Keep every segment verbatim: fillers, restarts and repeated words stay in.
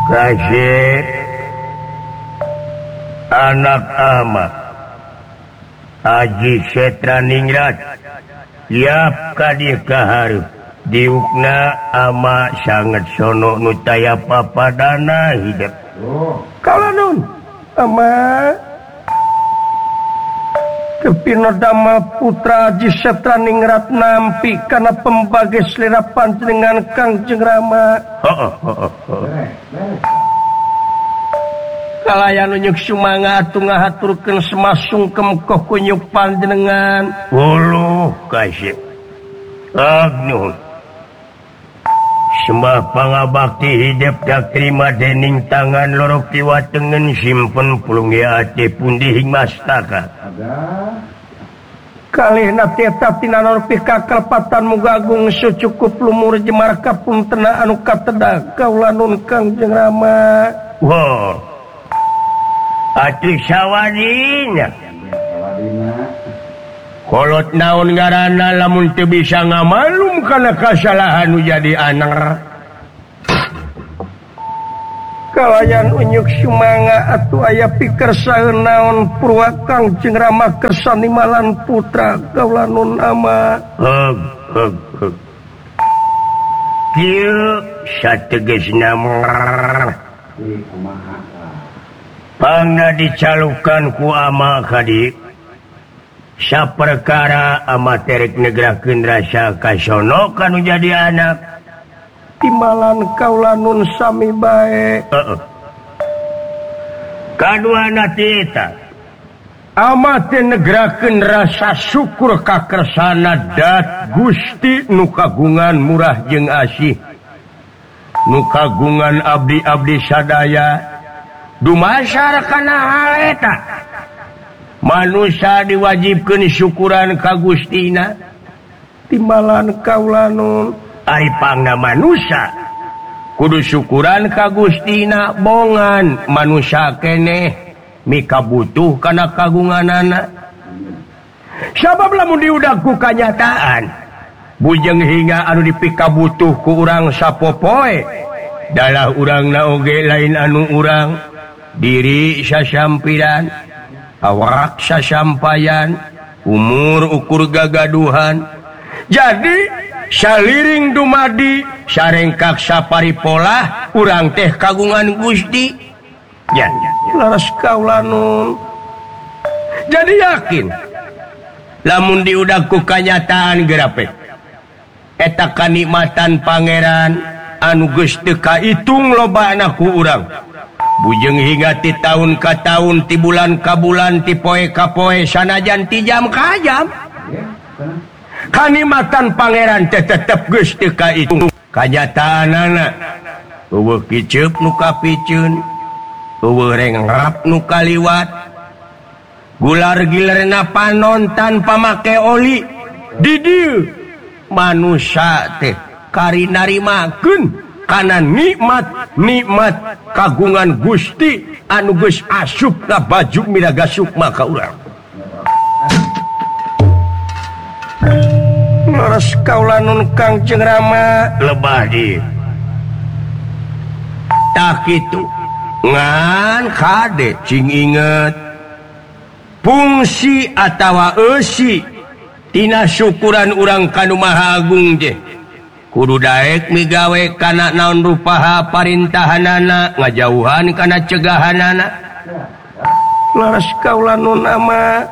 Rashid anak ama Haji Setraningrat Yap kadi kaharep diukna ama sangat sono nutaya papadana hidup. Kalanun ama Kepinodama putra Haji Setraningrat nampi karena pembagai selera panjenengan Kangjeng Rama. Kalayan unyuk sumanga atu ngahaturkeun semasungkem koh kunyuk panjenengan. Uluh kasih Agnu sembah pangabakti hidup dak terima dening tangan lorok kiwatengen simpen pulung ya ate pundi hing mastaka. Kalih nate tapi nanorpi kakalpatan mugagung secukup lumur jemar kapuntena anu kateda kaulanun Kangjeng Rama. Wow. Atuh sawadinya. Kolot naon ngaranna lamun teu bisa ngamalum kana kasalahan nu jadi aner. Kalayan unyuk sumanga atuh aya pikersaeun naon purwa Kangjeng Rama kersanimalan putra kaulanun ama. Heg heg heg. Kieu sategesna mah. Pangna dicalukan ku ama kadi. Saperkara ama terek negrakeun rasa kasono kanu jadi anak. Timalan kaulanun sami bae. Heeh. Kaduana ti eta. Ama teh negrakeun rasa syukur ka kersana dat Gusti nu kagungan murah jeung asih. Nu kagungan abdi-abdi sadaya. Dumasar kana hal eta. Manusia diwajibkeun syukuran ka Gustina. Timbalan kaulanun ari pangna manusia kudu syukuran ka Gustina bongan manusia keneh mika butuh kana kagunganana. Sabab lamun diudag ku kanyataan bujeng hingga anu dipika butuh ku urang sapopoe dalah urangna oge lain anu urang diri sasampiran awak sasampayan umur ukur gagaduhan. Jadi saliring dumadi sarengkak saparipolah urang teh kagungan Gusti. Ya, laras kaulanun. Jadi yakin lamun diudag ku kanyataan gerape eta kanikmatan pangeran anu geus teu kaitung lobana ku urang. Bujeng hingga ti tahun ka tahun, ti bulan ka bulan, ti poe ka poe, sanajan ti jam ka jam. Kanikmatan pangeran teh tetep geus teu kaitung. Kanyataanana eueuh kiceup nu kapiceun, eueuh rengrap nu kaliwat. Gular-gilerna panon tanpa make oli. Di dieu manusia teh kari narimakeun kana nikmat-nikmat kagungan Gusti anu geus asup ka baju miraga sukma ka urang. Leres kaulanun Kangjeng Rama lebah di. Tak kitu ngan kade cing inget fungsi atawa eusi tina syukuran urang kanu Maha Agung je. Kudu daek migawe kana naon rupaha parintahanana ngajauhan kana cegahanana. Laras kaulanun ama.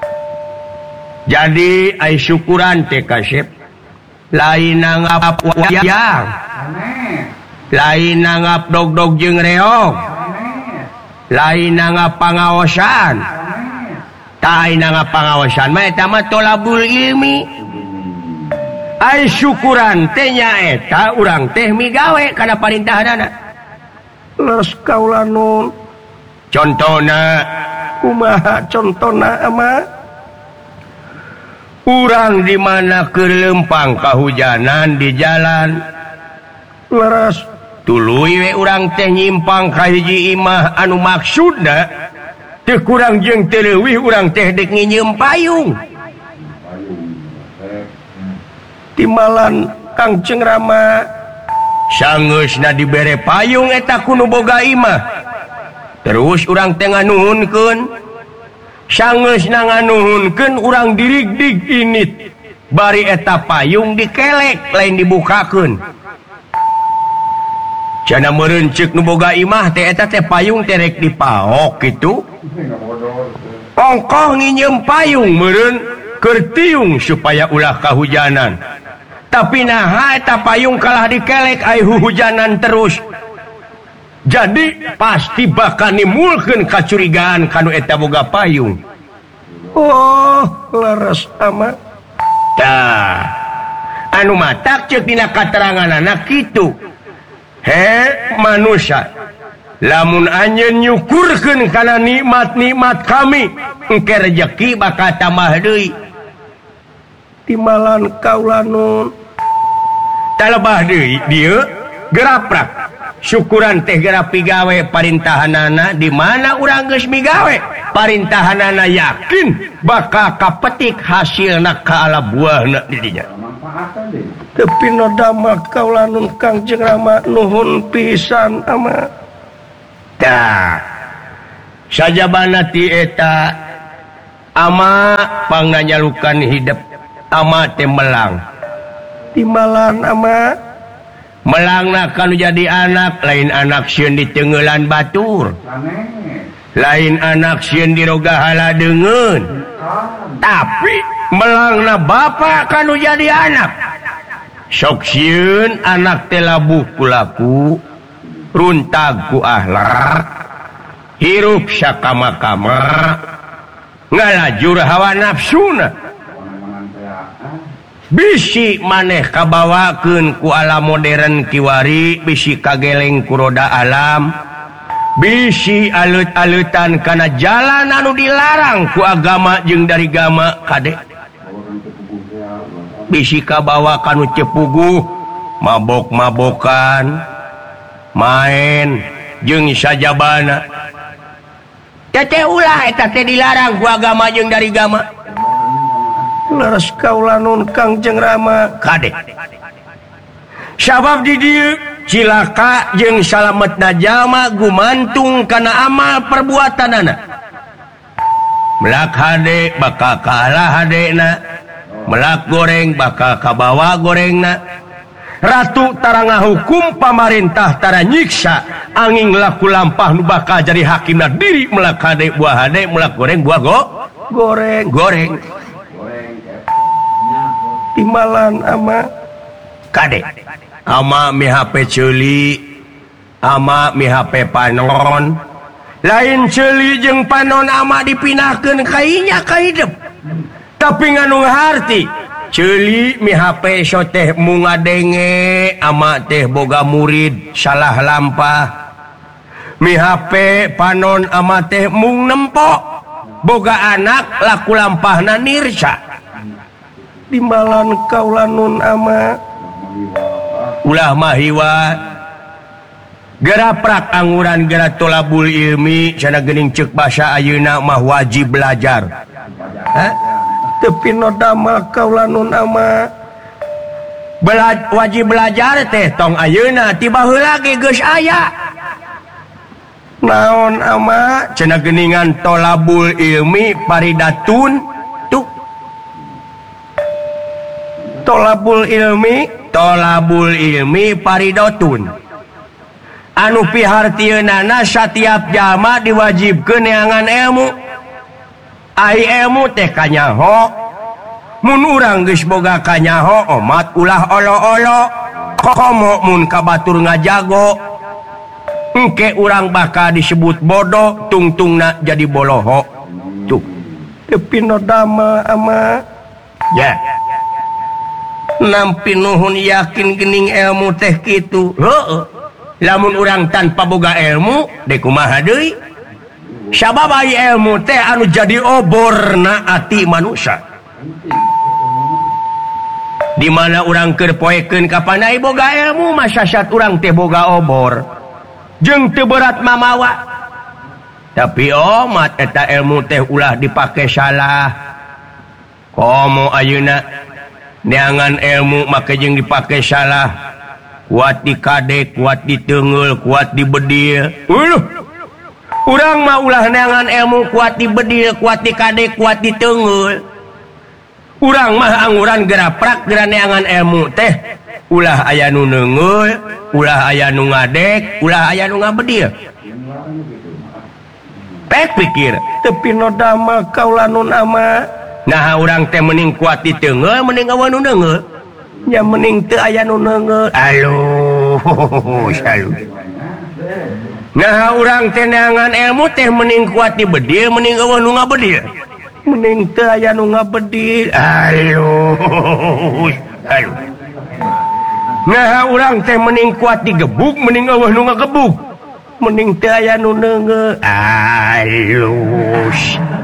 Jadi ai syukuran teh kasep lain ngap wayang. Lain ngap dog-dog jeung reog. Lain ngap pangaosan. Taina ngap pangaosan mah eta mah tolabul ilmi. Ai syukuran teh nyaeta urang teh migawe kana parintahanana. Leres kaulanun. Contona kumaha contona ama? Urang di mana kelempang kahujanan di jalan. Leres tuluy we urang teh nyimpang ka hiji imah anu maksudna teu kurang jeung teu leuwih urang teh dek nginyeum payung. Timalan Kangjeng Rama sanggeusna dibere payung eta kuno boga imah terus urang teh nganuhunkeun sanggeusna nganuhunkeun urang dirig-dig init bari eta payung dikelek lain dibukakeun cenah meureun ceuk nu boga imah teh eta teh payung terek dipaok kitu ongkoh nginjem payung meureun keur tiung supaya ulah kahujanan tapi naha eta payung kalah dikelek ai huhujanan terus jadi pasti bakal nimulkeun kacurigaan kanu eta boga payung oh leres amat tah anu matak ceuk dina kateranganana kitu he manusia lamun anjeun nyukurkeun kana nikmat-nikmat kami engke rejeki bakal tambah deui timbalan kaula nun talebah deui dieu geraprak syukuran teh geura pigawe parintahanana di mana urang geus migawe parintahanana yakin bakal kapetik hasilna ka ala buahna di dinya tapi no damel kaula nun Kangjeng Rama nuhun pisan ama tah sajabana ti eta ama pangnanyalukan hidup ama teh melang timbalan ama melangna kanu jadi anak lain anak sieun di teungeulan batur lain anak sieun di roga haladeungeun tapi melangna bapa kanu jadi anak sok sieun anak teh labuh ku laku runtag ku akhlak hirup sakama-kama ngalajur hawa nafsuna bisi maneh kabawakeun ku alam modern kiwari bisi kageleng ku roda alam bisi alut-alutan kana jalan anu dilarang ku agama jeung dari gama kade bisi kabawa kanu cepuguh mabok-mabokan main jeung sajabana teteh ulah eta teh dilarang ku agama jeung dari gama leres kaula nun Kangjeng Rama kade sabab di dieu cilaka jeung salametna jalma gumantung kana amal perbuatanana melak hade bakal kalah hadena melak goreng bakal kabawa gorengna ratu tara ngahukum pamarintah tara nyiksa angin laku lampah nu bakal jadi hakimna diri melak hade buah hade melak goreng buah go goreng goreng timbalan ama kade ama mi H P ceuli ama mi H P panon lain ceuli jeung panon ama dipinahkeun ka inya ka hidup tapi nganu ngaharti ceuli mi H P so teh mu ngadenge ama teh boga murid salah lampah mi H P panon ama teh mung nempok boga anak laku lampahna nirsa timbalan kaula nun ama ulah mahiwa geraprak anguran gera tolabul ilmi cenah geuning ceuk basa ayeuna mah wajib belajar ha tepi no damel kaula nun ama Bela, wajib belajar teh tong ayeuna ti baheula ge geus aya naon ama cenah geuningan tolabul ilmi paridatun tolabul ilmi tolabul ilmi paridotun anu pihartieunana satiap jalma diwajibkeun neangan ilmu ai ilmu teh kanyaho mun urang geus boga kanyaho omat ulah olo-olo komo mun kabatur ngajago engke urang bakal disebut bodoh tungtungna jadi boloho tuh tapi no dama ama ya yeah. Nampi nuhun yakin gening ilmu teh kitu heueuh lamun urang tanpa boga ilmu dek kumaha deui sabab ai ilmu teh anu jadi oborna ati manusia di mana urang keur poekeun ka pandai boga ilmu masyasat urang teh boga obor jeung teu berat mamawa tapi omat eta ilmu teh ulah dipake salah komo ayeuna neangan ilmu make jeung dipake salah kuat di kadek, kuat di teunggeul, kuat di bedil. Uluh. Urang mah ulah neangan ilmu kuat di bedil, kuat di kadek, kuat di teunggeul. Urang mah anguran geraprak geura neangan ilmu teh ulah aya nu neungeul, ulah aya nu ngadek, ulah aya nu ngabedil. Pek pikir, tepi no dama kaula nu nama. Nah urang teh mending kuat di teunggeul, mending awan nu neungeul. Nya mending teu aya nu neungeul. Aluh, salu. Nah urang teh neangan ilmu teh mending kuat di bedil, mending awan nu ngabedil. Mending teu aya nu ngabedil. Aluh, aluh. Nah urang teh mending kuat di gebuk, mending awan nu ngagebuk. Mending teu aya nu neungeul. Aluh.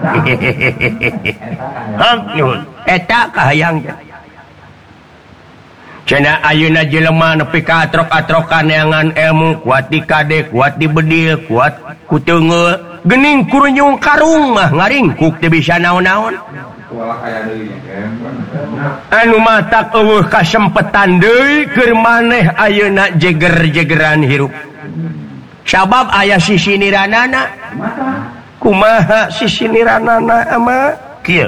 Hang eta kahayang. Cenah ayeuna jelema nepi ka atrok-atrokan neangan ilmu, kuat di kadek, kuat di bedil, kuat ku teunggeul, geuning kurunyung karung mah ngaringkuk teu bisa naon-naon. Anu matak eueuh kasempetan deui keur maneh ayeuna jeger-jegeran hirup. Sabab aya sisi niranana. Kumaha sisi niranana ama? Kieu.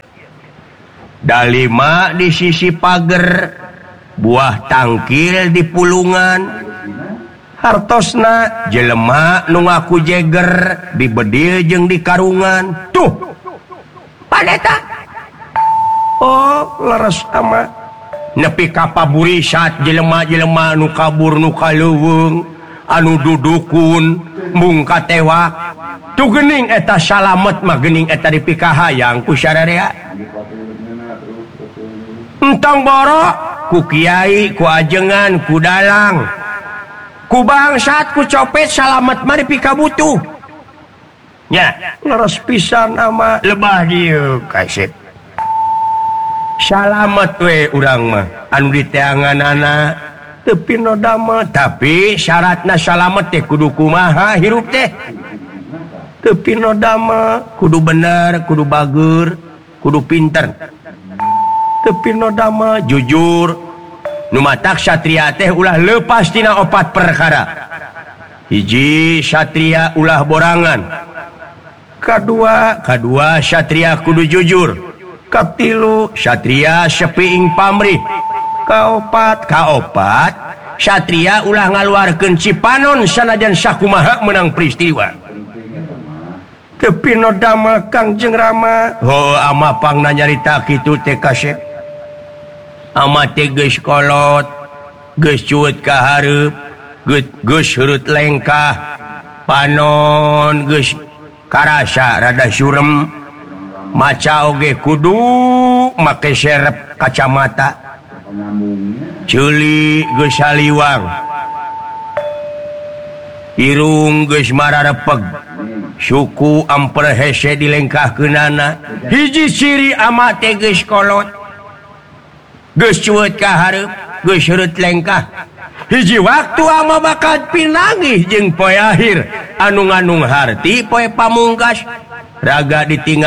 Dalima di sisi pager, buah tangkil di pulungan, hartosna jelema nu ngaku jeger di bedil jeung di karungan. Tuh paneta oh leres ama nepi ka paburisat jelema-jelema nu kabur nu kaleuweung anu dudukun mung katewak. Tuh geuning eta salamet mah geuning eta dipikahayang ku sararea. Entong borok ku kiai, ku ajengan, ku dalang, ku bangsat, ku copet, salamet mah dipika butuh. Nya, leres pisan ama lebah dieu kasep. Salamet we urang mah anu diteanganana teu pinodama, tapi syaratna salamet teh kudu kumaha hirup teh. Teu pinodama, kudu bener, kudu bager, kudu pinter. Tepi no dama jujur nu matak satria teh ulah leupas tina opat perkara. Hiji satria ulah borangan, kadua kadua satria kudu jujur, katilu satria sepiing pamrih, kaopat kaopat satria ulah ngaluarkeun cipanon sanajan sakumaha menang peristiwa. Tepi no dama Kangjeng Rama. Oh ama pangna nyarita kitu teh kasep. Ama teh geus kolot, geus cueut ka hareup, geus heureut lengkah, panon geus karasa rada surem, maca oge kudu make serep kacamata, ceuli geus saliwang, irung geus mararepeg, suku amper hese dilengkahkeunana. Hiji ciri ama teh geus kolot, geus cueut ka hareup, geus heureut lengkah. Hiji waktu ama bakal pinangih jeung poe akhir anu ngandung harti poe pamungkas raga ditinggal